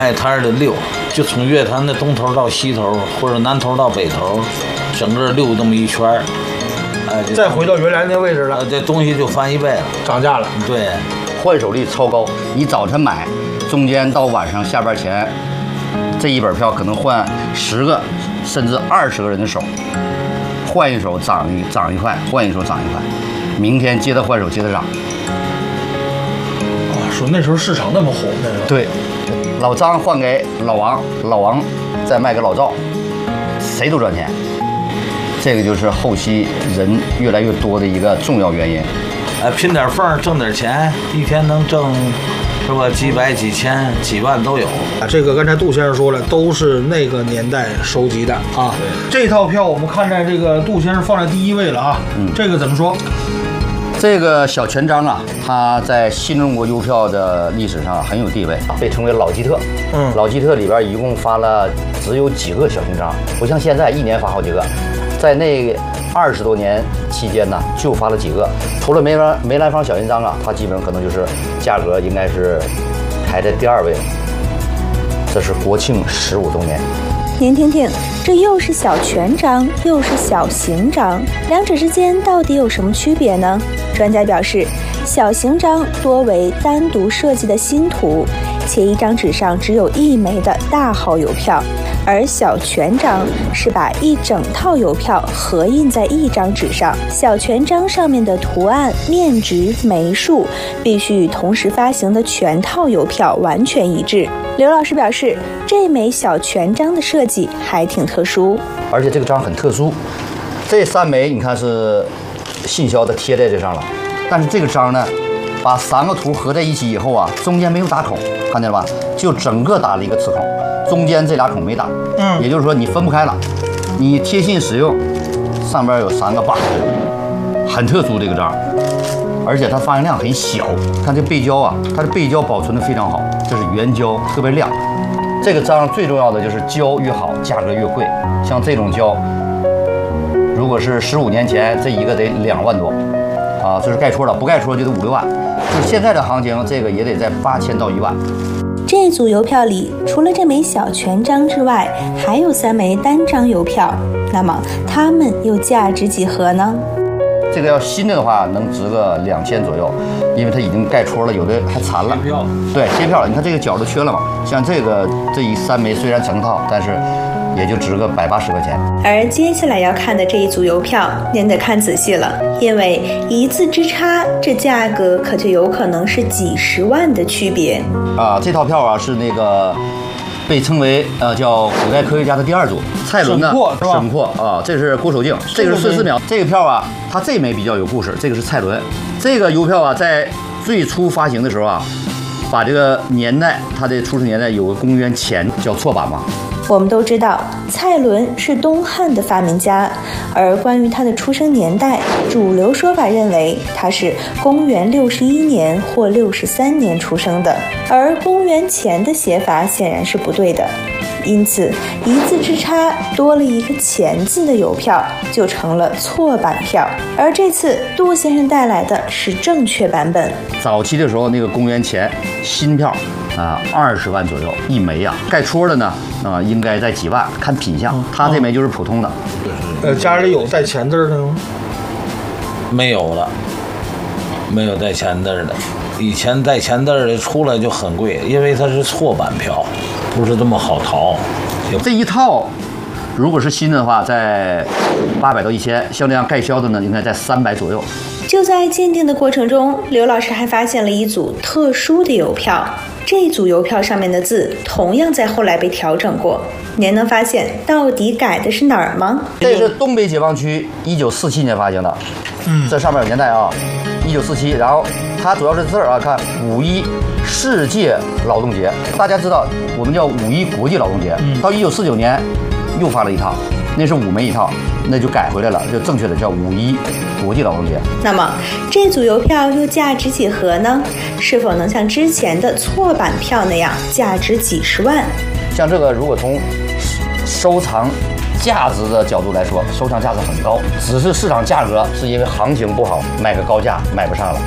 外摊的溜，就从乐坛的东头到西头，或者南头到北头，整个溜这么一圈儿， 再回到原来那位置了， 这东西就翻1倍了， 涨价了。 对， 换手率超高。你早晨买，中间到晚上下班前，这一本票可能换10个甚至20个人的手，换一手涨一块，换一手涨一块，明天接着换手接着涨。 说那时候市场那么火，那时候对，老张换给老王，老王再卖给老赵，谁都赚钱。这个就是后期人越来越多的一个重要原因。 拼点缝挣点钱，一天能挣是吧？几百、几千、几万都有。 这个刚才杜先生说了，都是那个年代收集的啊。这套票我们看在这个杜先生放在第一位了啊。这个怎么说？ 这个小全章啊，它在新中国邮票的历史上很有地位，被称为老基特。老基特里边一共发了只有几个小型章，不像现在一年发好几个。在那20多年期间呢，就发了几个。除了梅兰芳小型章啊，它基本上可能就是价格应该是排在第2位。这是国庆15周年。 您听听，这又是小全章，又是小型章，两者之间到底有什么区别呢？专家表示，小型章多为单独设计的新图，且一张纸上只有1枚的大号邮票，而小全章是把一整套邮票合印在一张纸上。小全章上面的图案、面值、枚数必须与同时发行的全套邮票完全一致。刘老师表示，这枚小全章的设计还挺特殊， 而且这个章很特殊。这3枚你看是信销的贴在这上了，但是这个章呢，把3个图合在一起以后啊，中间没有打孔，看见了吧？就整个打了一个刺孔，中间这俩孔没打。也就是说你分不开了。你贴信使用，上边有3个 bug， 很特殊这个章。而且它发行量很小，看这背胶啊，它的背胶保存的非常好，这是原胶，特别亮。这个章最重要的就是胶越好，价格越贵。像这种胶，如果是15年前，这一个得2万多，啊，这是盖戳的，不盖戳就得5、6万。就是现在的行情，这个也得在8000到1万。 这组邮票里，除了这枚小全章之外，还有3枚单张邮票。那么它们又价值几何呢？ 这个要新的话，能值个2000左右，因为它已经盖戳了，有的还残了。对，贴票了。你看这个角都缺了嘛？像这3枚虽然成套，但是也就值个180块钱。 而接下来要看的这一组邮票，您得看仔细了，因为1字之差，这价格可就有可能是几10万的区别啊！这套票啊是那个被称为叫古代科学家的第2组，蔡伦的沈括啊，这是郭守敬，这个是孙思邈。这个票啊，它这枚比较有故事，这个是蔡伦。这个邮票啊，在最初发行的时候啊，把这个年代，它的出生年代有个公元前叫错版嘛。 我们都知道，蔡伦是东汉的发明家，而关于他的出生年代，主流说法认为他是公元61年或63年出生的，而公元前的写法显然是不对的。因此1字之差多了一个前字的邮票就成了错版票，而这次杜先生带来的是正确版本。 早期的时候那个公元前新票啊，20万左右一枚啊，盖戳的呢应该在几万，看品相。他这枚就是普通的。 家里有带钱字的吗？ 没有了，没有带钱字的。以前带钱字的出来就很贵，因为它是错版票，不是这么好淘。 这一套如果是新的话，在800到1000，像这样盖销的呢，应该在300左右。 就在鉴定的过程中，刘老师还发现了一组特殊的邮票。这组邮票上面的字同样在后来被调整过，您能发现到底改的是哪儿吗？ 这是东北解放区1947年发行的，这上面有年代啊，1947。然后它主要是字啊，看5·1世界劳动节，大家知道我们叫5·1国际劳动节。到1949年又发了一套，那是5枚一套，那就改回来了，就正确的叫5·1国际劳动节。 那么这组邮票又价值几何呢？是否能像之前的错版票那样价值几10万？ 像这个如果从收藏价值的角度来说，收藏价值很高，只是市场价格是因为行情不好，卖个高价卖不上了。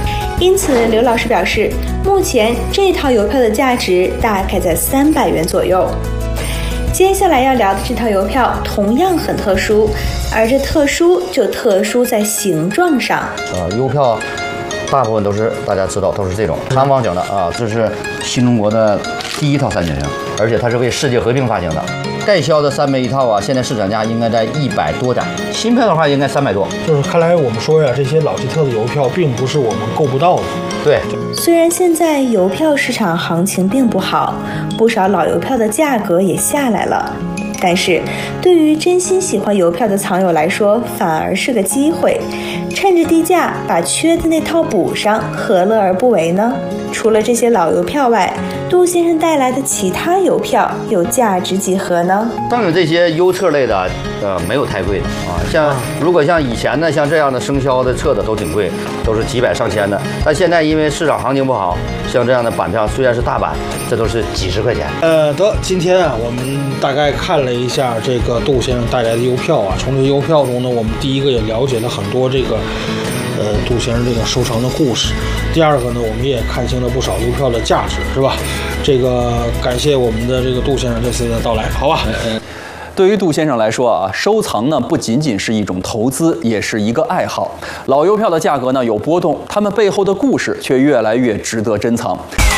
因此，刘老师表示，目前这套邮票的价值大概在300元左右。接下来要聊的这套邮票同样很特殊，而这特殊就特殊在形状上。 邮票大部分都是大家知道都是这种长方形的啊，这是新中国的第一套3角形，而且它是为世界和平发行的。代销的3枚一套啊，现在市场价应该在100多点，新票的话应该300多。 就是看来我们说呀，这些老吉特的邮票并不是我们够不到的。 对， 虽然现在邮票市场行情并不好，不少老邮票的价格也下来了，但是对于真心喜欢邮票的藏友来说，反而是个机会，趁着低价把缺的那套补上，何乐而不为呢？除了这些老邮票外，杜先生带来的其他邮票又价值几何呢？ 剩下这些邮册类的，没有太贵的啊。如果像以前的像这样的生肖的册子都挺贵，都是几百上千的。但现在因为市场行情不好，像这样的版票虽然是大版，这都是几十块钱。 今天啊，我们大概看了一下这个杜先生带来的邮票啊，从这邮票中呢，我们第一个也了解了很多这个杜先生这个收藏的故事。第二个呢，我们也看清了不少邮票的价值，是吧？这个感谢我们的这个杜先生这次的到来，好吧？ 对于杜先生来说啊，收藏呢不仅仅是一种投资，也是一个爱好。老邮票的价格呢有波动，它们背后的故事却越来越值得珍藏。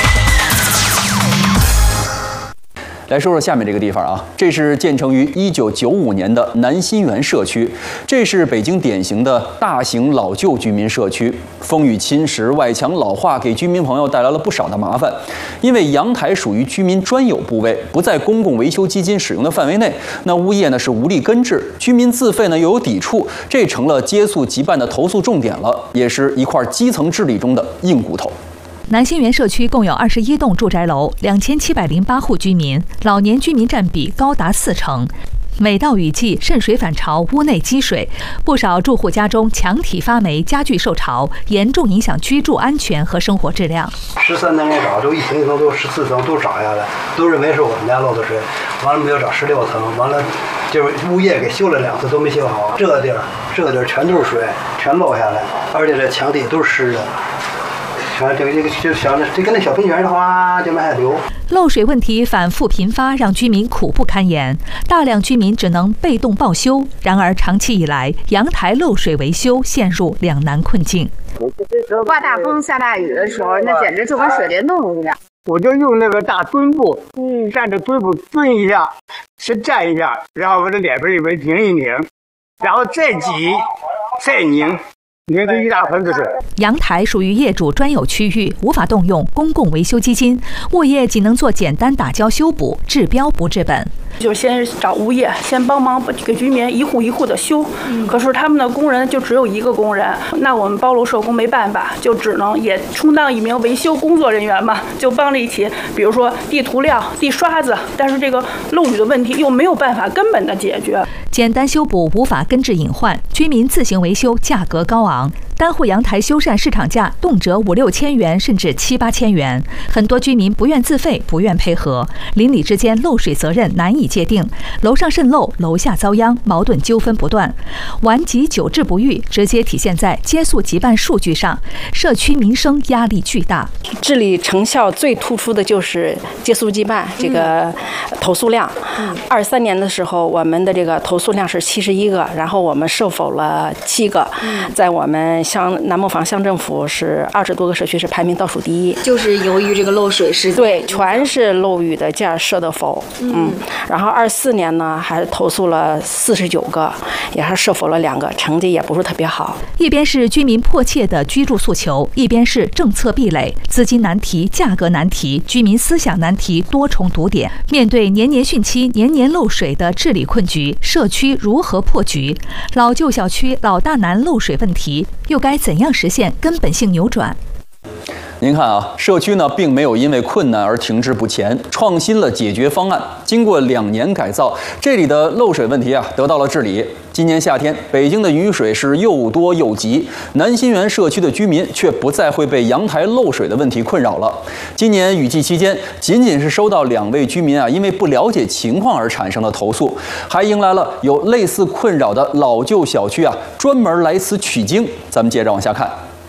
来说说下面这个地方啊，这是建成于1995年的南新园社区，这是北京典型的大型老旧居民社区，风雨侵蚀、外墙老化，给居民朋友带来了不少的麻烦。因为阳台属于居民专有部位，不在公共维修基金使用的范围内，那物业呢是无力根治，居民自费呢又有抵触，这成了接诉急办的投诉重点了，也是一块基层治理中的硬骨头。 南新园社区共有21栋住宅楼，2708户居民，老年居民占比高达40%。每到雨季，渗水反潮，屋内积水，不少住户家中墙体发霉，家具受潮，严重影响居住安全和生活质量。 13层给找，就一层一层都14层都找下来，都认为是我们家漏的水，完了没有找16层，完了就是物业给修了2次都没修好，这个地儿全都是水，全漏下来，而且这墙底都是湿的。这跟那小喷泉的话就往下流。 漏水问题反复频发，让居民苦不堪言，大量居民只能被动报修。然而，长期以来，阳台漏水维修陷入两难困境。 刮大风、下大雨的时候，那简直就跟水帘洞一样。 我就用那个大墩布，站着墩布蹲一下，先站一下，然后把这脸盆里面拧一拧，然后再挤，再拧。拧出一大盆子水。 阳台属于业主专有区域，无法动用公共维修基金，物业仅能做简单打胶修补，治标不治本。 就先找物业，先帮忙给居民一户一户的修。可是他们的工人就只有1个工人，那我们包楼社工没办法，就只能也充当一名维修工作人员嘛，就帮着一起，比如说递涂料、递刷子，但是这个漏雨的问题又没有办法根本的解决。 简单修补无法根治隐患，居民自行维修价格高昂，单户阳台修缮市场价动辄5、6千元，甚至7、8千元。很多居民不愿自费，不愿配合，邻里之间漏水责任难以界定，楼上渗漏，楼下遭殃，矛盾纠纷不断，顽疾久治不愈，直接体现在接诉急办数据上，社区民生压力巨大。 治理成效最突出的就是接诉急办这个投诉量。23年的时候，我们的这个投诉量是71个，然后我们受否了7个，在我们南磨坊乡政府是20多个社区是排名倒数第一。 就是由于这个漏水是对，全是漏雨的件设的否。然后24年呢，还投诉了49个，也还设否了2个，成绩也不是特别好。 一边是居民迫切的居住诉求，一边是政策壁垒、资金难题、价格难题、居民思想难题多重堵点。面对年年汛期、年年漏水的治理困局，社区如何破局？老旧小区老大难漏水问题又该怎样实现根本性扭转？ 您看啊，社区呢并没有因为困难而停滞不前，创新了解决方案。经过2年改造，这里的漏水问题啊得到了治理。今年夏天，北京的雨水是又多又急，南新园社区的居民却不再会被阳台漏水的问题困扰了。今年雨季期间，仅仅是收到2位居民啊因为不了解情况而产生的投诉，还迎来了有类似困扰的老旧小区啊专门来此取经。咱们接着往下看。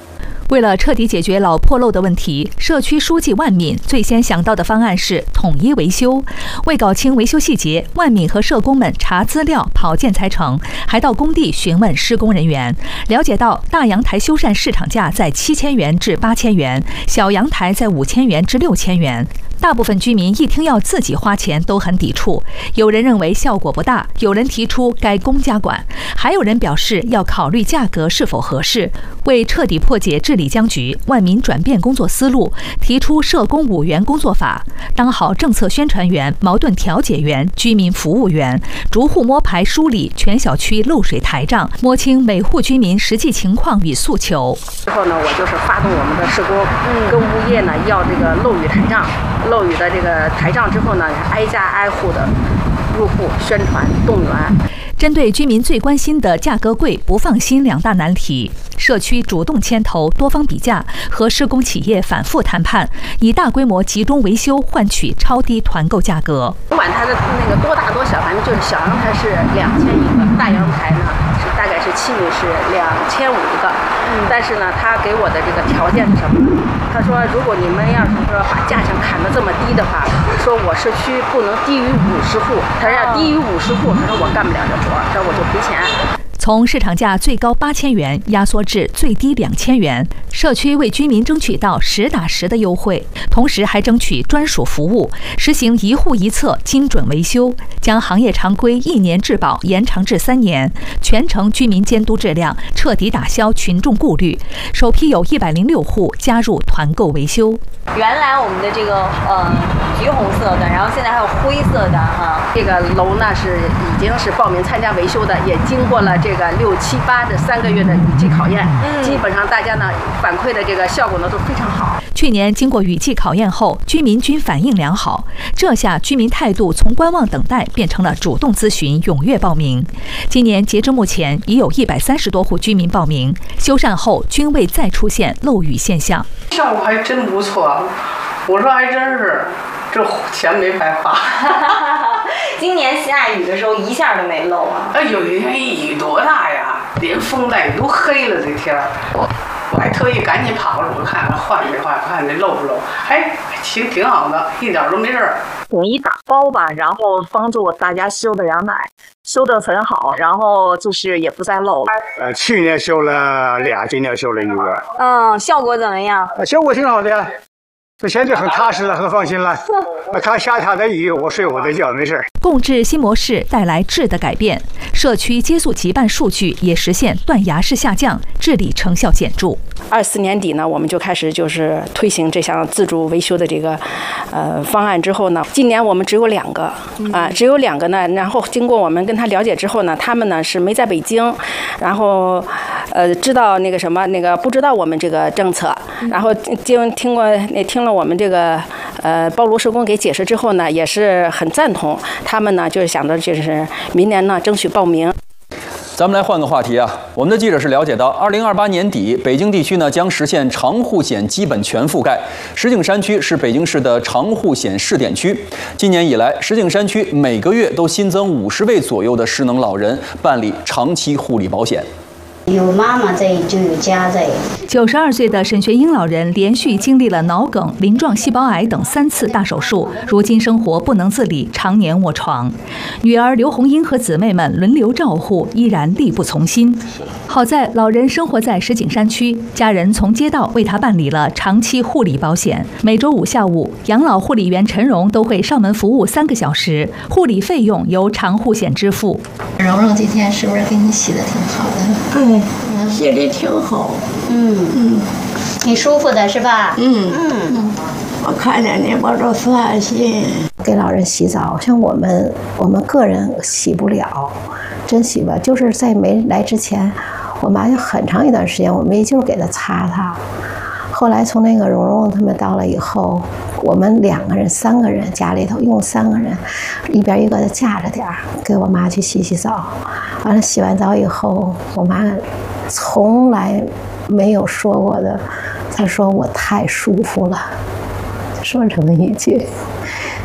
为了彻底解决老破漏的问题，社区书记万敏最先想到的方案是统一维修。为搞清维修细节，万敏和社工们查资料、跑建材城，还到工地询问施工人员，了解到大阳台修缮市场价在7000元至8000元，小阳台在5000元至6000元。大部分居民一听要自己花钱都很抵触，有人认为效果不大，有人提出该公家管，还有人表示要考虑价格是否合适。为彻底破解治理僵局，万民转变工作思路，提出社工5员工作法，当好政策宣传员、矛盾调解员、居民服务员，逐户摸排梳理全小区漏水台账，摸清每户居民实际情况与诉求。 之后呢，我就是发动我们的施工，跟物业呢要这个漏雨台账。漏雨的这个台账之后呢，挨家挨户的入户宣传动员。 针对居民最关心的价格贵不放心2大难题，社区主动牵头多方比价，和施工企业反复谈判，以大规模集中维修换取超低团购价格。 不管它的那个多大多小，反正就是小阳台是2000一个，大阳台呢是大概是7米是2500一个。但是呢，他给我的这个条件是什么呢？他说，如果你们要是说把价钱砍得这么低的话，说我社区不能低于50户，他说要低于50户，他说我干不了这活，这我就赔钱。 从市场价最高8000元压缩至最低2000元，社区为居民争取到实打实的优惠，同时还争取专属服务，实行1户1测精准维修，将行业常规1年质保延长至3年，全程居民监督质量，彻底打消群众顾虑。首批有106户加入团购维修。 原来我们的这个橘红色的，然后现在还有灰色的哈。 这个楼呢是已经是报名参加维修的，也经过了这个6、7、8的3个月的雨季考验，基本上大家呢反馈的这个效果呢都非常好。 去年经过雨季考验后，居民均反应良好，这下居民态度从观望等待变成了主动咨询、踊跃报名。今年截至目前，已有130多户居民报名，修缮后均未再出现漏雨现象。 效果还真不错，我说还真是，这钱没白花。 今年下雨的时候一下都没漏啊！ 有一天雨多大呀，连风带雨都黑了这天儿。我还特意赶紧跑出去看看换没换，看这漏不漏。哎，挺好的，一点都没事儿。 统一打包吧，然后帮助大家修的阳台，修得很好，然后就是也不再漏了。 去年修了2，今年修了1个。 效果怎么样？ 效果挺好的呀。这现在很踏实了，很放心了。他下他的雨，我睡我的觉，没事。 共治新模式带来质的改变，社区接速急办数据也实现断崖式下降，治理成效显著。 24年底呢，我们就开始就是推行这项自主维修的这个方案之后呢，今年我们只有2个只有2个呢。然后经过我们跟他了解之后呢，他们呢是没在北京，然后知道那个什么那个不知道我们这个政策，然后听了我们这个包炉施工给解释之后呢，也是很赞同。他们呢就是想着就是明年呢争取报名。 咱们来换个话题啊，我们的记者是了解到，2028年底，北京地区呢将实现长户险基本全覆盖。石景山区是北京市的长户险试点区。今年以来，石景山区每个月都新增50位左右的失能老人办理长期护理保险。 有妈妈在就有家在。 92岁的沈学英老人连续经历了脑梗、鳞状细胞癌等3次大手术，如今生活不能自理，常年卧床。女儿刘红英和姊妹们轮流照护，依然力不从心。好在老人生活在石景山区，家人从街道为他办理了长期护理保险。每周5下午，养老护理员陈荣都会上门服务3个小时，护理费用由长户险支付。 蓉蓉今天是不是给你洗的挺好的？ 洗的挺好。 你舒服的是吧？ 我看见你，我都放心。 给老人洗澡，像我们个人洗不了，真洗不了。就是在没来之前，我妈有很长一段时间，我没劲儿给她擦擦。后来从那个蓉蓉他们到了以后，我们2个人、3个人，家里头一共3个人，一边一个的架着点儿，给我妈去洗澡。完了洗完澡以后，我妈从来没有说过的，她说我太舒服了，说这么一句。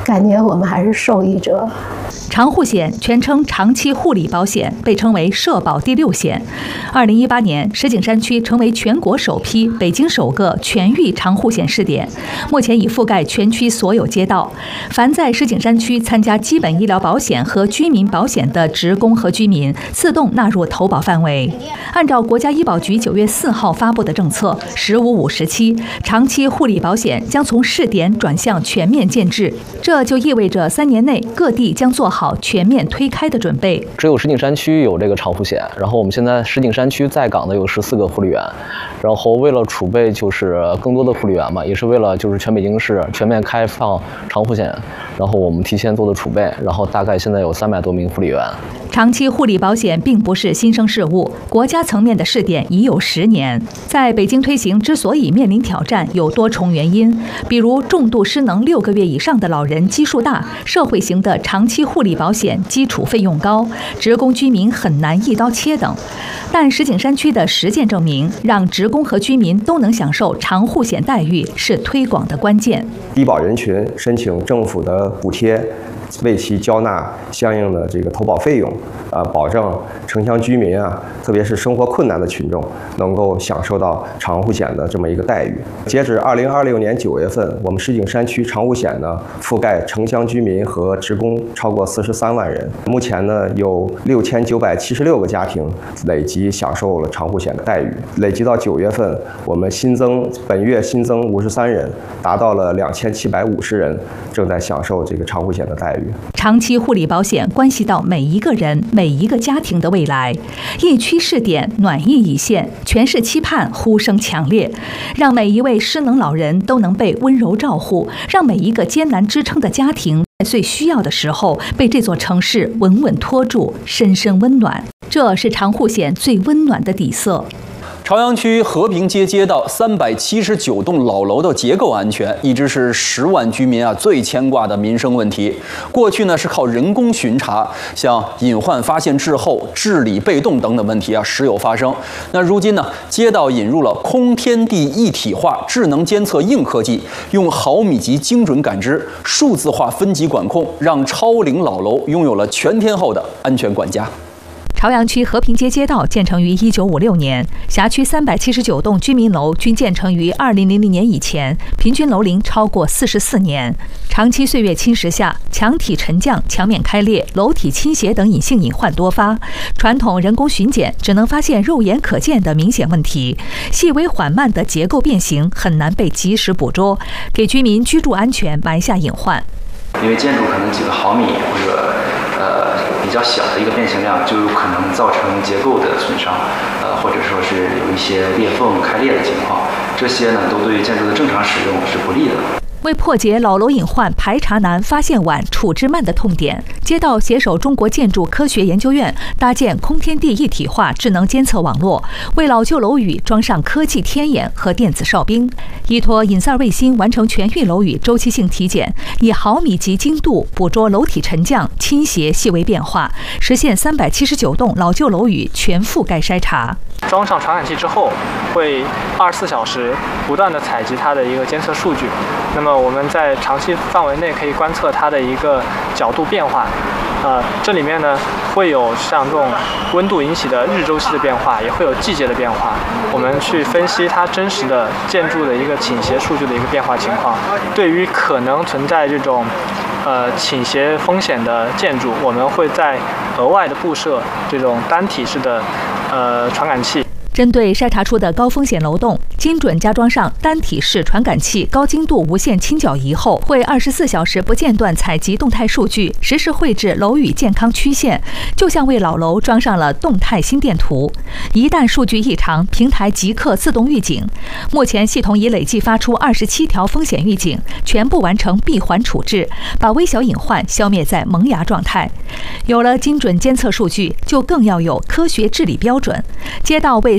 感觉我们还是受益者。 长护险全称长期护理保险，被称为社保第6险。2018年，石景山区成为全国首批、北京首个全域长护险试点，目前已覆盖全区所有街道。凡在石景山区参加基本医疗保险和居民保险的职工和居民，自动纳入投保范围。按照国家医保局9月4号发布的政策，15-5时期，长期护理保险将从试点转向全面建制，这就意味着3年内各地将做好全面推开的准备。 只有石景山区有这个长护险，然后我们现在石景山区在岗的有14个护理员，然后为了储备就是更多的护理员嘛，也是为了就是全北京市全面开放长护险，然后我们提前做的储备，然后大概现在有300多名护理员。 长期护理保险并不是新生事物，国家层面的试点已有10年。在北京推行之所以面临挑战，有多重原因，比如重度失能6个月以上的老人基数大，社会型的长期护理保险基础费用高，职工居民很难一刀切等。但石景山区的实践证明，让职工和居民都能享受长护险待遇是推广的关键。 低保人群申请政府的补贴，为其交纳相应的这个投保费用，保证城乡居民啊，特别是生活困难的群众能够享受到长护险的这么一个待遇。截止2026年9月份，我们石景山区长护险呢覆盖城乡居民和职工超过43万人，目前呢有6976个家庭累计享受了长护险的待遇。累计到9月份，我们本月新增53人，达到了2750人正在享受这个长护险的待遇。 长期护理保险关系到每一个人、每一个家庭的未来。疫区试点，暖意已现，全市期盼呼声强烈，让每一位失能老人都能被温柔照护，让每一个艰难支撑的家庭在最需要的时候被这座城市稳稳托住，深深温暖。这是长护险最温暖的底色。 朝阳区和平街街道379栋老楼的结构安全，一直是10万居民最牵挂的民生问题。过去呢是靠人工巡查，像隐患发现滞后、治理被动等等问题时有发生。那如今呢，街道引入了空天地一体化智能监测硬科技，用毫米级精准感知、数字化分级管控，让超龄老楼拥有了全天候的安全管家。 朝阳区和平街街道建成于1956年，辖区379栋居民楼均建成于2000年以前，平均楼龄超过44年。长期岁月侵蚀下，墙体沉降、墙面开裂、楼体倾斜等隐性隐患多发。传统人工巡检只能发现肉眼可见的明显问题，细微缓慢的结构变形很难被及时捕捉，给居民居住安全埋下隐患。 因为建筑可能几个毫米或者比较小的一个变形量，就有可能造成结构的损伤，或者说是有一些裂缝开裂的情况，这些呢都对建筑的正常使用是不利的。 为破解老楼隐患排查难、发现晚、处置慢的痛点，街道携手中国建筑科学研究院搭建空天地一体化智能监测网络，为老旧楼宇装上科技天眼和电子哨兵，依托隐散卫星完成全域楼宇周期性体检，以毫米级精度捕捉楼体沉降、倾斜细微变化，实现379栋老旧楼宇全覆盖筛查。 装上传感器之后，会24小时不断的采集它的一个监测数据。那么我们在长期范围内可以观测它的一个角度变化。这里面呢会有像这种温度引起的日周期的变化，也会有季节的变化。我们去分析它真实的建筑的一个倾斜数据的一个变化情况。对于可能存在这种倾斜风险的建筑，我们会在额外的布设这种单体式的传感器。 针对筛查出的高风险楼栋，精准加装上单体式传感器高精度无线倾角仪后，会24小时不间断采集动态数据，实时绘制楼宇健康曲线，就像为老楼装上了动态心电图。一旦数据异常，平台即刻自动预警。目前系统已累计发出27条风险预警，全部完成闭环处置，把微小隐患消灭在萌芽状态。有了精准监测数据，就更要有科学治理标准。街道为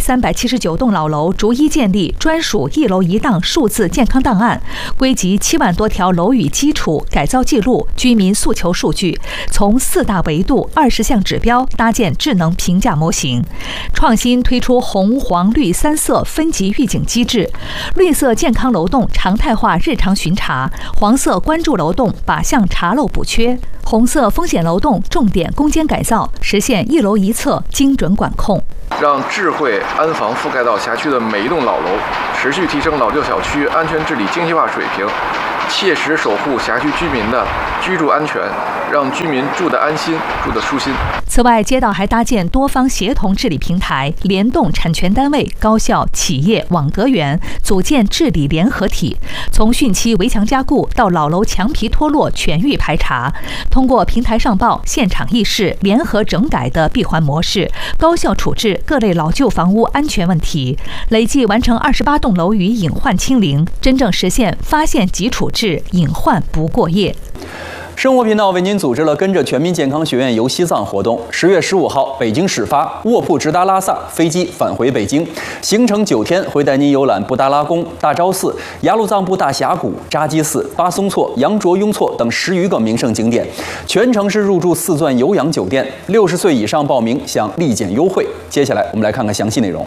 379栋老楼逐一建立专属1楼1档数字健康档案，归集7万多条楼宇基础改造记录、居民诉求数据，从4大维度20项指标搭建智能评价模型，创新推出红、黄、绿3色分级预警机制，绿色健康楼栋常态化日常巡查，黄色关注楼栋靶向查漏补缺，红色风险楼栋重点攻坚改造，实现1楼1测精准管控。 让智慧安防覆盖到辖区的每一栋老楼，持续提升老旧小区安全治理精细化水平，切实守护辖区居民的居住安全，让居民住得安心，住得舒心。 此外，街道还搭建多方协同治理平台，联动产权单位、高校、企业、网格员，组建治理联合体，从汛期围墙加固到老楼墙皮脱落全域排查，通过平台上报、现场议事、联合整改的闭环模式，高效处置各类老旧房屋安全问题，累计完成28栋楼宇隐患清零，真正实现发现即处置，隐患不过夜。 生活频道为您组织了跟着全民健康学院游西藏活动。10月15号，北京始发，卧铺直达拉萨，飞机返回北京，行程9天，会带您游览布达拉宫、大昭寺、雅鲁藏布大峡谷、扎基寺、巴松措、羊卓雍措等10余个名胜景点，全程是入住4钻有氧酒店，60岁以上报名享立减优惠。接下来我们来看看详细内容。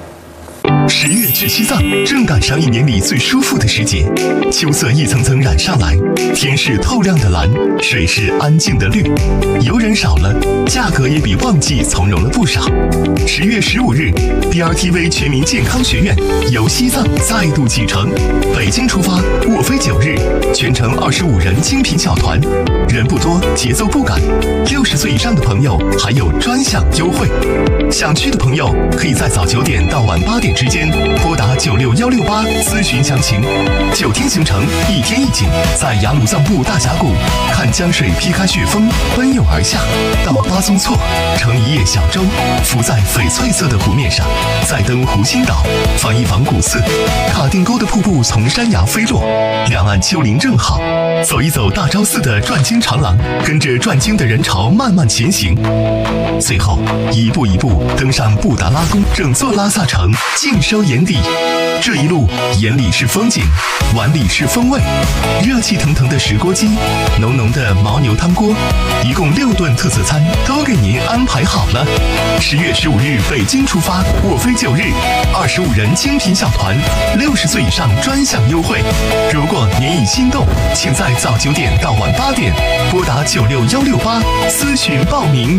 10月去西藏，正赶上1年里最舒服的时节。秋色一层层染上来，天是透亮的蓝，水是安静的绿。游人少了，价格也比旺季从容了不少。10月15日 ，BRTV 全民健康学院游西藏再度启程，北京出发，卧飞9日，全程25人精品小团，人不多，节奏不赶。60岁以上的朋友还有专享优惠。想去的朋友可以在早9点到晚8点之间拨打96168咨询详情。9天行程，1天1景，在雅鲁藏布大峡谷看江水劈开雪峰奔涌而下，到巴松措乘1叶小舟，浮在翡翠色的湖面上，再登湖心岛，访一访古寺，卡定沟的瀑布从山崖飞落，两岸丘陵正好，走一走大昭寺的转经长廊，跟着转经的人潮慢慢前行，最后一步一步登上布达拉宫，整座拉萨城尽收眼底。这一路眼里是风景，碗里是风味，热气腾腾的石锅鸡，浓浓的牦牛汤锅，一共6顿特色餐都给您安排好了。10月15日北京出发，卧飞9日，25人精品小团，60岁以上专享优惠。如果您已心动，请在早9点到晚8点拨打96168咨询报名。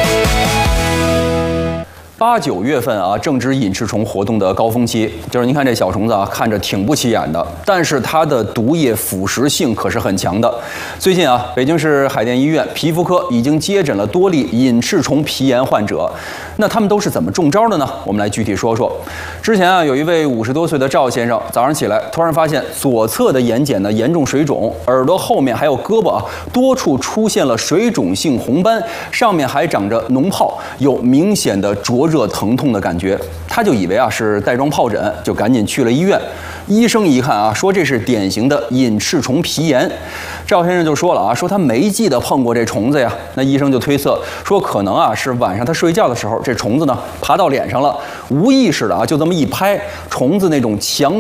8、9月份啊，正值隐翅虫活动的高峰期。就是您看这小虫子啊，看着挺不起眼的，但是它的毒液腐蚀性可是很强的。最近啊，北京市海淀医院皮肤科已经接诊了多例隐翅虫皮炎患者。那他们都是怎么中招的呢？我们来具体说说。之前啊，有一位50多岁的赵先生，早上起来突然发现左侧的眼睑呢严重水肿，耳朵后面还有胳膊啊多处出现了水肿性红斑，上面还长着脓泡，有明显的灼热疼痛的感觉。他就以为啊是带状疱疹，就赶紧去了医院。医生一看啊，说这是典型的隐翅虫皮炎。赵先生就说了啊，说他没记得碰过这虫子呀。那医生就推测说，可能啊是晚上他睡觉的时候，这虫子呢爬到脸上了，无意识的啊就这么一拍，虫子那种强